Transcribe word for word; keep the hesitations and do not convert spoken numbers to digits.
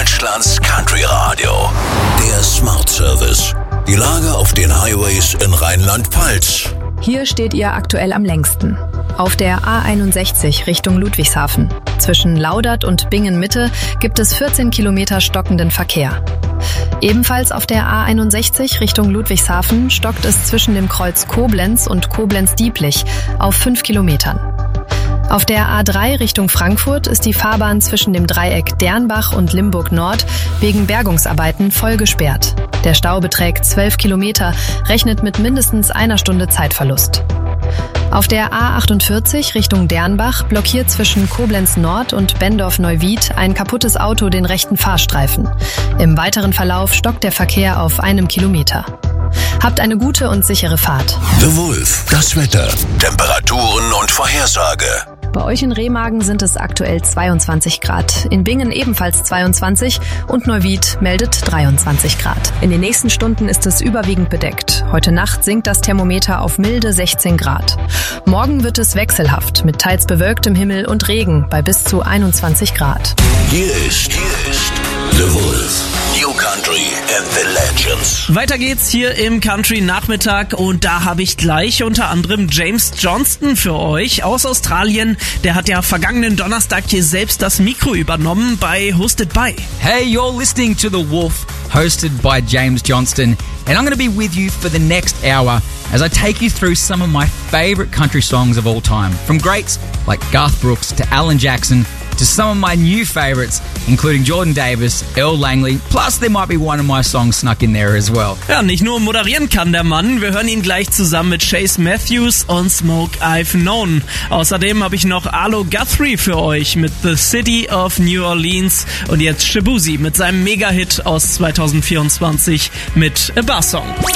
Deutschlands Country Radio. Der Smart Service. Die Lage auf den Highways in Rheinland-Pfalz. Hier steht ihr aktuell am längsten. Auf der A einundsechzig Richtung Ludwigshafen. Zwischen Laudert und Bingen-Mitte gibt es vierzehn Kilometer stockenden Verkehr. Ebenfalls auf der A einundsechzig Richtung Ludwigshafen stockt es zwischen dem Kreuz Koblenz und Koblenz-Dieblich auf fünf Kilometern. Auf der A drei Richtung Frankfurt ist die Fahrbahn zwischen dem Dreieck Dernbach und Limburg Nord wegen Bergungsarbeiten voll gesperrt. Der Stau beträgt zwölf Kilometer, rechnet mit mindestens einer Stunde Zeitverlust. Auf der A achtundvierzig Richtung Dernbach blockiert zwischen Koblenz Nord und Bendorf-Neuwied ein kaputtes Auto den rechten Fahrstreifen. Im weiteren Verlauf stockt der Verkehr auf einem Kilometer. Habt eine gute und sichere Fahrt. The Wolf, das Wetter, Temperaturen und Vorhersage. Bei euch in Remagen sind es aktuell zweiundzwanzig Grad, in Bingen ebenfalls zweiundzwanzig und Neuwied meldet dreiundzwanzig Grad. In den nächsten Stunden ist es überwiegend bedeckt. Heute Nacht sinkt das Thermometer auf milde sechzehn Grad. Morgen wird es wechselhaft mit teils bewölktem Himmel und Regen bei bis zu einundzwanzig Grad. Hier ist, hier ist The Wolf. New Country and the Legends. Weiter geht's hier im Country Nachmittag und da habe ich gleich unter anderem James Johnston für euch aus Australien. Der hat ja vergangenen Donnerstag hier selbst das Mikro übernommen bei Hosted By. Hey, you're listening to The Wolf, hosted by James Johnston, and I'm going to be with you for the next hour as I take you through some of my favourite country songs of all time, from greats like Garth Brooks to Alan Jackson, to some of my new favourites, including Jordan Davis, Earl Langley, plus there might be one of my songs snuck in there as well. Ja, nicht nur moderieren kann der Mann, wir hören ihn gleich zusammen mit Chase Matthews und Smoke I've Known. Außerdem habe ich noch Arlo Guthrie für euch mit The City of New Orleans und jetzt Shabuzi mit seinem Mega-Hit aus zweitausendvierundzwanzig mit A Bar Song.